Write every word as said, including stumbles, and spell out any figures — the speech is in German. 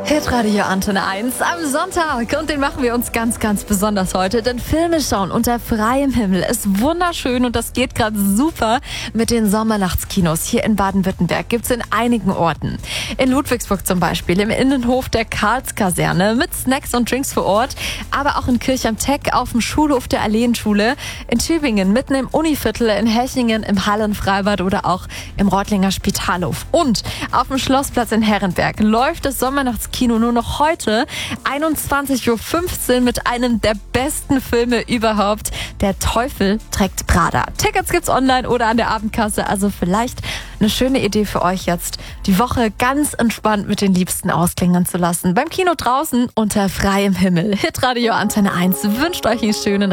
Hitradio Antenne eins am Sonntag und den machen wir uns ganz, ganz besonders heute, denn Filme schauen unter freiem Himmel ist wunderschön und das geht gerade super mit den Sommernachtskinos. Hier in Baden-Württemberg gibt's in einigen Orten. In Ludwigsburg zum Beispiel, im Innenhof der Karlskaserne mit Snacks und Drinks vor Ort, aber auch in Kirch am Teck auf dem Schulhof der Alleenschule, in Tübingen mitten im Univiertel, in Hechingen im Hallenfreibad oder auch im Reutlinger Spitalhof. Und auf dem Schlossplatz in Herrenberg läuft das Sommernachtskino nur noch heute einundzwanzig Uhr fünfzehn mit einem der besten Filme überhaupt. Der Teufel trägt Prada. Tickets gibt's online oder an der Abendkasse. Also vielleicht eine schöne Idee für euch jetzt, die Woche ganz entspannt mit den Liebsten ausklingen zu lassen. Beim Kino draußen unter freiem Himmel. Hitradio Antenne eins wünscht euch einen schönen